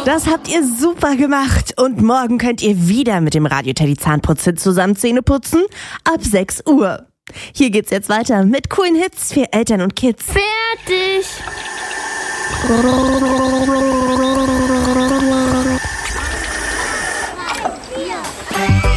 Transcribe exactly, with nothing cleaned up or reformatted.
Das habt ihr super gemacht. Und morgen könnt ihr wieder mit dem Radio Teddy Zahnputz zusammen Zähne putzen. Ab sechs Uhr. Hier geht's jetzt weiter mit coolen Hits für Eltern und Kids. Fertig.